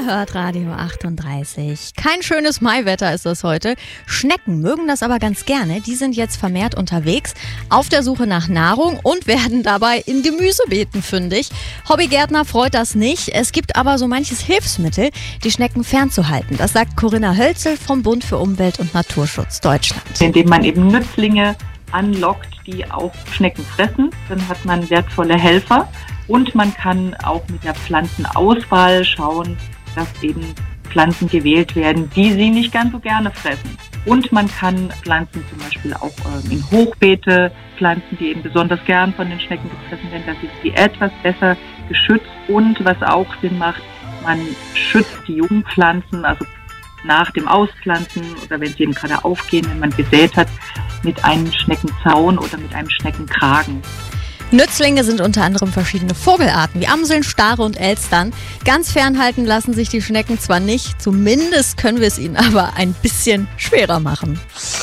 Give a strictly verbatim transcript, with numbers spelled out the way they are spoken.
hört Radio achtunddreißig. Kein schönes Maiwetter ist das heute. Schnecken mögen das aber ganz gerne. Die sind jetzt vermehrt unterwegs, auf der Suche nach Nahrung und werden dabei in Gemüsebeeten fündig. Hobbygärtner freut das nicht. Es gibt aber so manches Hilfsmittel, die Schnecken fernzuhalten. Das sagt Corinna Hölzel vom Bund für Umwelt und Naturschutz Deutschland. Indem man eben Nützlinge anlockt, die auch Schnecken fressen, dann hat man wertvolle Helfer. Und man kann auch mit der Pflanzenauswahl schauen, dass eben Pflanzen gewählt werden, die sie nicht ganz so gerne fressen. Und man kann Pflanzen zum Beispiel auch in Hochbeete pflanzen, die eben besonders gern von den Schnecken gefressen werden. Das ist die etwas besser geschützt. Und was auch Sinn macht, man schützt die Jungpflanzen, also nach dem Auspflanzen oder wenn sie eben gerade aufgehen, wenn man gesät hat, mit einem Schneckenzaun oder mit einem Schneckenkragen. Nützlinge sind unter anderem verschiedene Vogelarten wie Amseln, Stare und Elstern. Ganz fernhalten lassen sich die Schnecken zwar nicht, zumindest können wir es ihnen aber ein bisschen schwerer machen.